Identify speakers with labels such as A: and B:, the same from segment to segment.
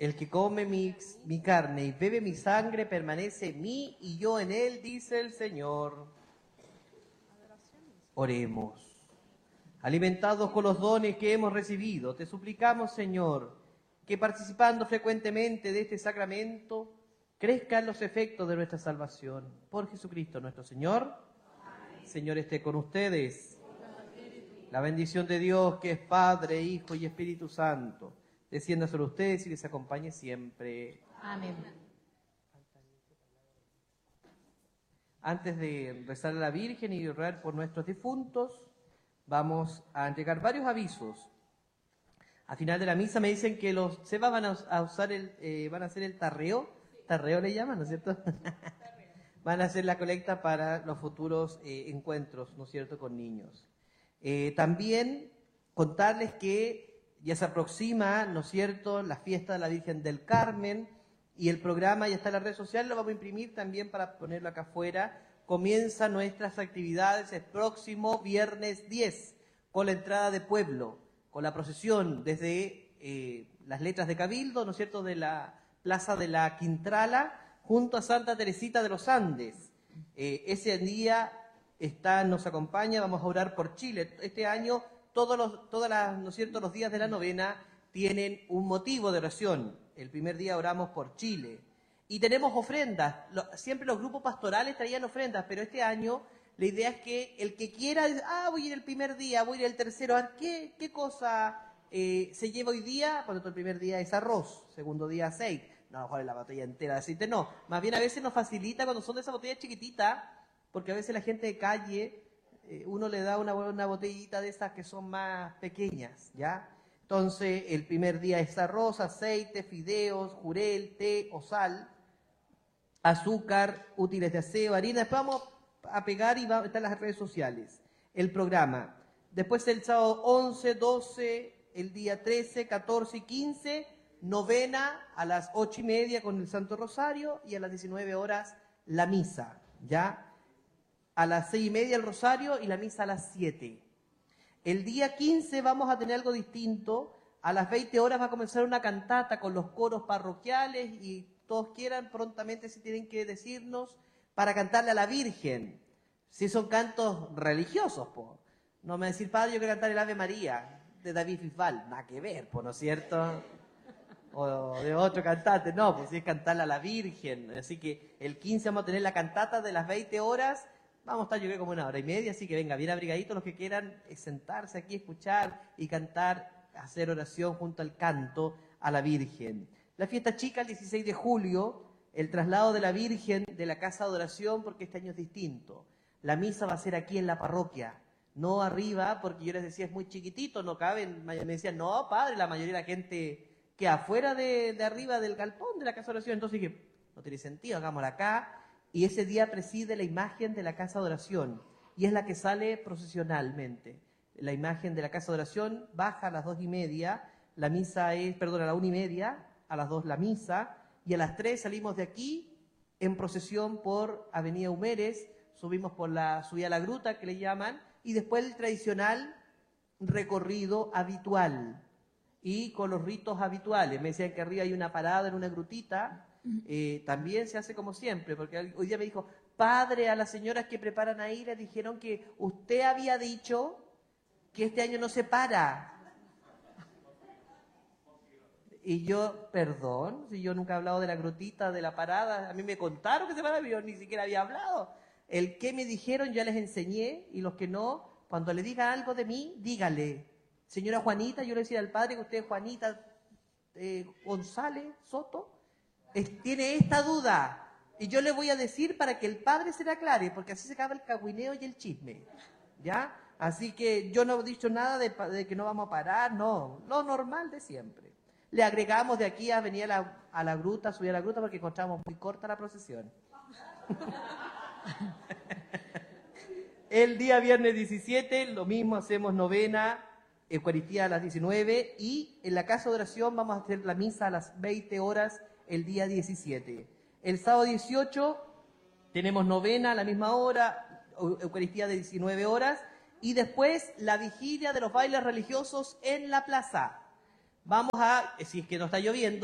A: El que come mi carne y bebe mi sangre permanece en mí y yo en él, dice el Señor. Oremos. Alimentados con los dones que hemos recibido, te suplicamos, Señor, que participando frecuentemente de este sacramento, crezcan los efectos de nuestra salvación. Por Jesucristo nuestro Señor. Amén. Señor esté con ustedes. La bendición de Dios, que es Padre, Hijo y Espíritu Santo, descienda sobre ustedes y les acompañe siempre.
B: Amén.
A: Antes de rezar a la Virgen y orar por nuestros difuntos, vamos a entregar varios avisos. Al final de la misa me dicen que los sebas van a usar van a hacer el tarreo. Tarreo le llaman, ¿no es cierto? Van a hacer la colecta para los futuros encuentros, ¿no es cierto?, con niños. También contarles que ya se aproxima, ¿no es cierto?, la fiesta de la Virgen del Carmen, y el programa ya está en las redes sociales, lo vamos a imprimir también para ponerlo acá afuera. Comienzan nuestras actividades el próximo viernes 10, con la entrada de pueblo, con la procesión desde las letras de Cabildo, ¿no es cierto?, de la Plaza de la Quintrala, junto a Santa Teresita de los Andes. Ese día nos acompaña, vamos a orar por Chile. Este año ¿no es cierto?, los días de la novena tienen un motivo de oración. El primer día oramos por Chile. Y tenemos ofrendas. Siempre los grupos pastorales traían ofrendas, pero este año la idea es que el que quiera, voy a ir el primer día, voy a ir el tercero, a ver qué cosa se lleva hoy día. Cuando el primer día es arroz, segundo día aceite. No, a lo mejor la botella entera de aceite no. Más bien a veces nos facilita cuando son de esa botella chiquitita, porque a veces la gente de calle, uno le da una botellita de esas que son más pequeñas, ¿ya? Entonces, el primer día es arroz, aceite, fideos, jurel, té o sal, azúcar, útiles de aseo, harina. Después vamos a pegar y va a estar en las redes sociales el programa. Después el sábado 11, 12, el día 13, 14 y 15, novena a las 8:30 con el Santo Rosario, y a las 19 horas la misa, ¿ya? A las 6:30 el Rosario y la misa a las 7. El día 15 vamos a tener algo distinto. A las 20 horas va a comenzar una cantata con los coros parroquiales, y todos quieran prontamente si tienen que decirnos para cantarle a la Virgen. Si son cantos religiosos, po. No me va a decir, padre, yo quiero cantar el Ave María de David Bisbal. Nada que ver, ¿no es cierto? O de otro cantante. No, pues es cantarle a la Virgen. Así que el 15 vamos a tener la cantata de las 20 horas. Vamos a estar, yo creo, como 1 hora y media, así que venga, bien abrigaditos los que quieran sentarse aquí, escuchar y cantar, hacer oración junto al canto a la Virgen. La fiesta chica el 16 de julio, el traslado de la Virgen de la casa de oración, porque este año es distinto. La misa va a ser aquí en la parroquia, no arriba, porque yo les decía, es muy chiquitito, no caben. Me decían, no, padre, la mayoría de la gente queda afuera de arriba del galpón de la casa de oración. Entonces dije, no tiene sentido, hagámosla acá. Y ese día preside la imagen de la casa de oración, y es la que sale procesionalmente. La imagen de la casa de oración baja a las 2:30, la misa es, a la 1:30, a las 2 la misa, y a las 3 salimos de aquí en procesión por Avenida Humeres, subimos por la subida a la gruta, que le llaman, y después el tradicional recorrido habitual, y con los ritos habituales. Me decían que arriba hay una parada en una grutita. También se hace como siempre, porque hoy día me dijo, padre, a las señoras que preparan ahí les dijeron que usted había dicho que este año no se para. Y yo, perdón, si yo nunca he hablado de la grutita, de la parada, a mí me contaron que se paraba, yo ni siquiera había hablado. El que me dijeron ya les enseñé, y los que no, cuando le digan algo de mí, dígale, señora Juanita, yo le decía al padre que usted es Juanita González Soto, tiene esta duda, y yo le voy a decir para que el padre se le aclare, porque así se acaba el cagüineo y el chisme, ¿ya? Así que yo no he dicho nada de que no vamos a parar, no, lo normal de siempre. Le agregamos de aquí a venir a la gruta, subir a la gruta, porque encontramos muy corta la procesión. El día viernes 17, lo mismo, hacemos novena, Eucaristía a las 19, y en la casa de oración vamos a hacer la misa a las 20 horas el día 17. El sábado 18 tenemos novena a la misma hora, Eucaristía de 19 horas, y después la vigilia de los bailes religiosos en la plaza. Vamos a, si es que no está lloviendo,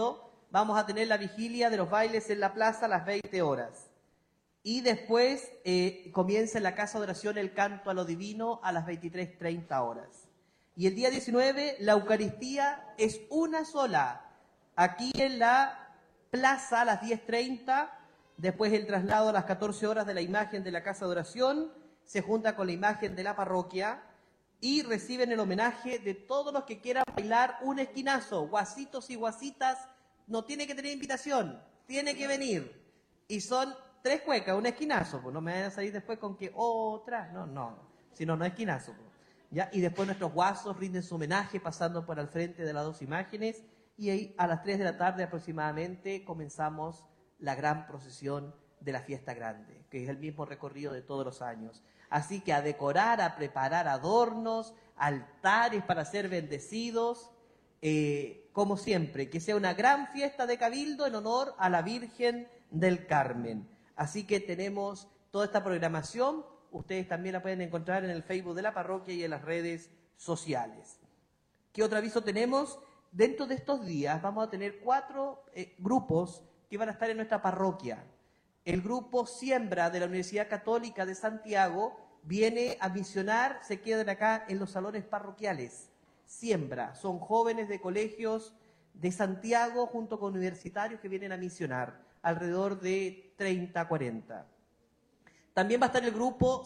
A: vamos a tener la vigilia de los bailes en la plaza a las 20 horas. Y después comienza en la casa de oración el canto a lo divino a las 23:30 horas. Y el día 19, la Eucaristía es una sola. Aquí en la plaza a las 10:30, después el traslado a las 14 horas de la imagen de la casa de oración, se junta con la imagen de la parroquia y reciben el homenaje de todos los que quieran bailar un esquinazo. Guasitos y guasitas, no tiene que tener invitación, tiene que venir. Y son 3 cuecas, un esquinazo, pues no me vayan a salir después con que otra, no, sino no esquinazo. Pues. ¿Ya? Y después nuestros guasos rinden su homenaje pasando por al frente de las 2 imágenes y ahí a las 3 de la tarde aproximadamente comenzamos la gran procesión de la fiesta grande, que es el mismo recorrido de todos los años. Así que a decorar, a preparar adornos, altares para ser bendecidos, como siempre, que sea una gran fiesta de Cabildo en honor a la Virgen del Carmen. Así que tenemos toda esta programación, ustedes también la pueden encontrar en el Facebook de la parroquia y en las redes sociales. ¿Qué otro aviso tenemos? Dentro de estos días vamos a tener 4 grupos que van a estar en nuestra parroquia. El grupo Siembra de la Universidad Católica de Santiago viene a misionar, se quedan acá en los salones parroquiales. Siembra, son jóvenes de colegios de Santiago junto con universitarios que vienen a misionar, alrededor de 30, 40. También va a estar el grupo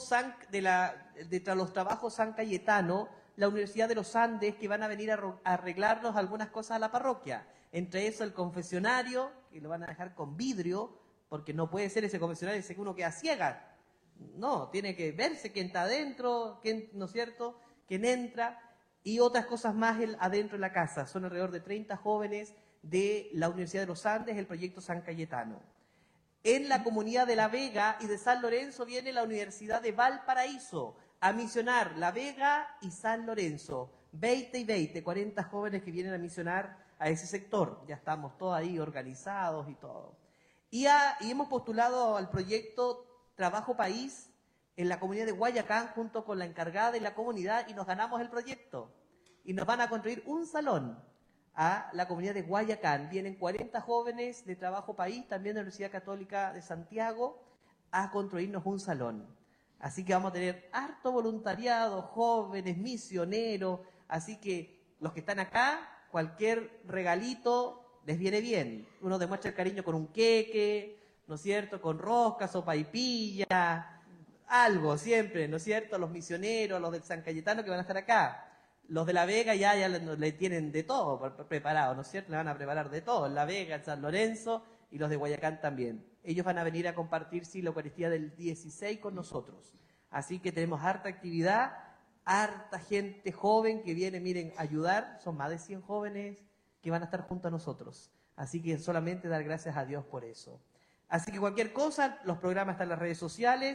A: de los trabajos San Cayetano, la Universidad de los Andes, que van a venir a arreglarnos algunas cosas a la parroquia. Entre eso el confesionario, que lo van a dejar con vidrio, porque no puede ser ese confesionario ese que uno queda ciega. No, tiene que verse quién está adentro, quién, ¿no es cierto?, quién entra, y otras cosas más adentro de la casa. Son alrededor de 30 jóvenes de la Universidad de los Andes, el proyecto San Cayetano. En la comunidad de La Vega y de San Lorenzo viene la Universidad de Valparaíso a misionar La Vega y San Lorenzo. 20 y 20, 40 jóvenes que vienen a misionar a ese sector. Ya estamos todos ahí organizados y todo. Y hemos postulado al proyecto Trabajo País en la comunidad de Guayacán junto con la encargada de la comunidad y nos ganamos el proyecto. Y nos van a construir un salón a la comunidad de Guayacán. Vienen 40 jóvenes de Trabajo País, también de la Universidad Católica de Santiago, a construirnos un salón. Así que vamos a tener harto voluntariado, jóvenes, misioneros. Así que los que están acá, cualquier regalito les viene bien. Uno demuestra el cariño con un queque, ¿no es cierto?, con roscas o paipilla, algo siempre, ¿no es cierto?, los misioneros, los del San Cayetano que van a estar acá. Los de La Vega ya le tienen de todo preparado, ¿no es cierto? Le van a preparar de todo, en La Vega, en San Lorenzo y los de Guayacán también. Ellos van a venir a compartir, sí, la Eucaristía del 16 con nosotros. Así que tenemos harta actividad, harta gente joven que viene, miren, a ayudar. Son más de 100 jóvenes que van a estar junto a nosotros. Así que solamente dar gracias a Dios por eso. Así que cualquier cosa, los programas están en las redes sociales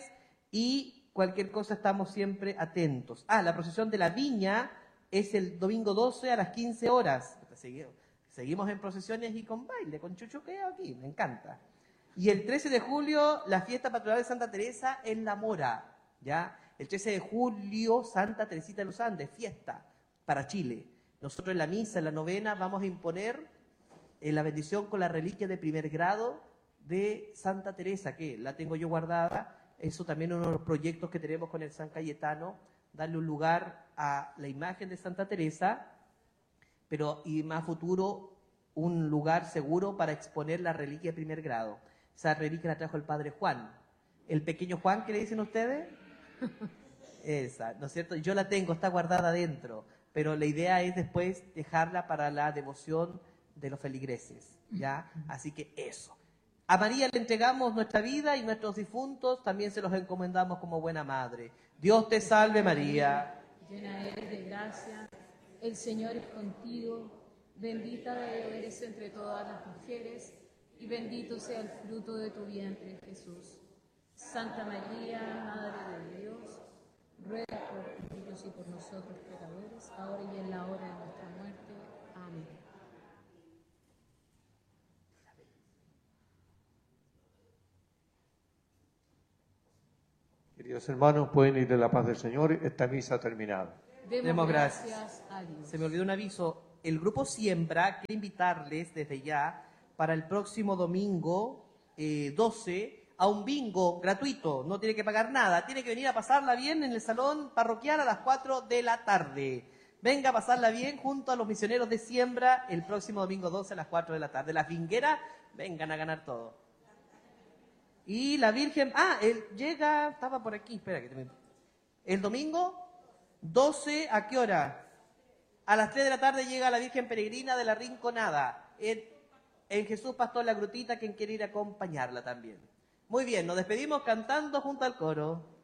A: y cualquier cosa estamos siempre atentos. La procesión de la Viña es el domingo 12 a las 15 horas. Seguimos en procesiones y con baile, con chuchuqueo aquí, me encanta. Y el 13 de julio, la fiesta patronal de Santa Teresa en La Mora, ¿ya? El 13 de julio, Santa Teresita de los Andes, fiesta para Chile. Nosotros en la misa, en la novena, vamos a imponer la bendición con la reliquia de primer grado de Santa Teresa, que la tengo yo guardada. Eso también es uno de los proyectos que tenemos con el San Cayetano, darle un lugar a la imagen de Santa Teresa, pero y más futuro un lugar seguro para exponer la reliquia de primer grado. Esa reliquia la trajo el padre Juan. El pequeño Juan, ¿qué le dicen ustedes? Esa, ¿no es cierto? Yo la tengo, está guardada adentro, pero la idea es después dejarla para la devoción de los feligreses, ¿ya? Así que eso. A María le entregamos nuestra vida y nuestros difuntos también se los encomendamos como buena madre. Dios te salve María.
B: Llena eres de gracia, el Señor es contigo, bendita eres entre todas las mujeres y bendito sea el fruto de tu vientre, Jesús. Santa María, Madre de Dios, ruega por nosotros y por nosotros pecadores, ahora y en la hora de nuestra muerte. Amén.
C: Queridos hermanos, pueden ir en la paz del Señor. Esta misa ha terminado.
B: Demos gracias a Dios.
A: Se me olvidó un aviso. El grupo Siembra quiere invitarles desde ya para el próximo domingo 12 a un bingo gratuito, no tiene que pagar nada, tiene que venir a pasarla bien en el salón parroquial a las 4 de la tarde. Venga a pasarla bien junto a los misioneros de siembra el próximo domingo 12 a las 4 de la tarde. Las vingueras vengan a ganar todo. Y la Virgen, él llega, estaba por aquí, espera que el domingo 12, ¿a qué hora? A las 3 de la tarde llega la Virgen Peregrina de la Rinconada. En Jesús Pastor La Grutita, quien quiere ir a acompañarla también. Muy bien, nos despedimos cantando junto al coro.